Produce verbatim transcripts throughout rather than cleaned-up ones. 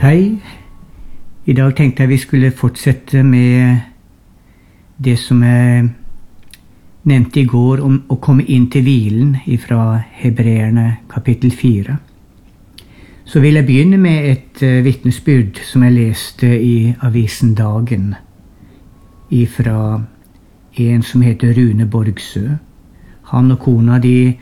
Hei, i dag tenkte jeg vi skulle fortsette med det som jeg nevnte i går om å komme inn til hvilen fra Hebreerne kapittel fire. Så vil jeg begynne med et uh, vitnesbyrd som jeg leste i avisen Dagen fra en som heter Rune Borgsø. Han og kona de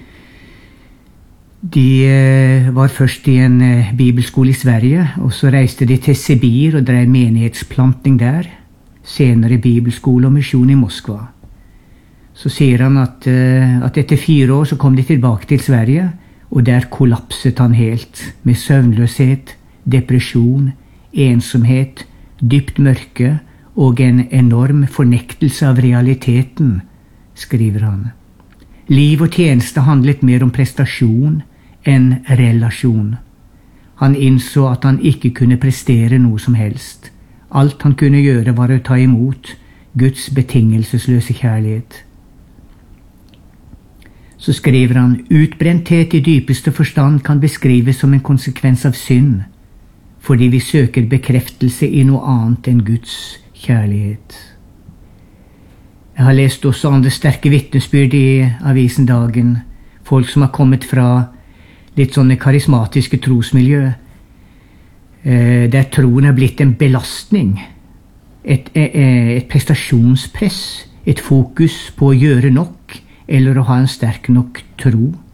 De eh, var først i en eh, bibelskole i Sverige, og så reiste de til Sibir og drev menighetsplanting der. Senere bibelskole og misjon i Moskva. Så sier han at, eh, at etter fire år så kom de tilbake til Sverige, og der kollapset han helt, med søvnløshet, depresjon, ensomhet, dypt mørke og en enorm fornektelse av realiteten, skriver han. Liv og tjeneste handlet mer om prestasjon enn relasjon. Han innså at han ikke kunne prestere noe som helst. Alt han kunne gjøre var å ta imot Guds betingelsesløse kjærlighet. Så skriver han, utbrenthet i dypeste forstand kan beskrives som en konsekvens av synd, fordi vi søker bekreftelse i noe annet enn Guds kjærlighet. Jeg har lest også andre sterke vitnesbyrd i avisen Dagen. Folk som har kommet fra litt sånne karismatiske trosmiljø, eh, der troen er blitt en belastning, et, eh, et prestasjonspress, et fokus på å gjøre nok, eller å ha en sterk nok tro.